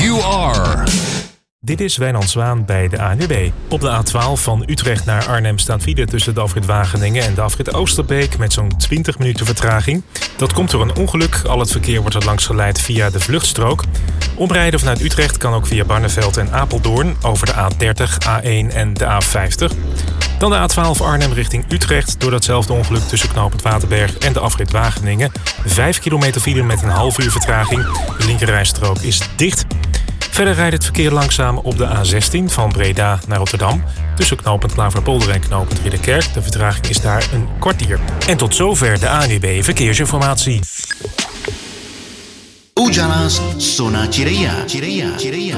you are. Dit is Wijnand Zwaan bij de ANWB. Op de A12 van Utrecht naar Arnhem staat file tussen de afrit Wageningen en de afrit Oosterbeek met zo'n 20 minuten vertraging. Dat komt door een ongeluk. Al het verkeer wordt er langs geleid via de vluchtstrook. Omrijden vanuit Utrecht kan ook via Barneveld en Apeldoorn over de A30, A1 en de A50. Dan de A12 Arnhem richting Utrecht. Door datzelfde ongeluk tussen knooppunt Waterberg en de afrit Wageningen. 5 kilometer file met een half uur vertraging. De linkerrijstrook is dicht. Verder rijdt het verkeer langzaam op de A16 van Breda naar Rotterdam. Tussen knooppunt Klaverpolder en knooppunt Ridderkerk. De vertraging is daar een kwartier. En tot zover de ANWB Verkeersinformatie. Ujala's Sona Cireia.